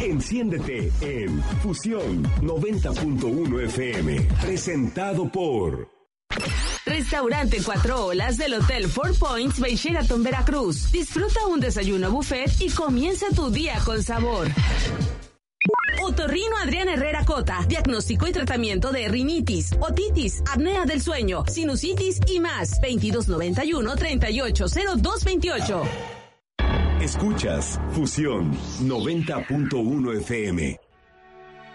Enciéndete en Fusión 90.1 FM. Presentado por Restaurante Cuatro Olas del Hotel Four Points by Sheraton Veracruz. Disfruta un desayuno buffet y comienza tu día con sabor. Otorrino Adrián Herrera Cota. Diagnóstico y tratamiento de rinitis, otitis, apnea del sueño, sinusitis y más. 2291-380228. Escuchas Fusión 90.1 FM.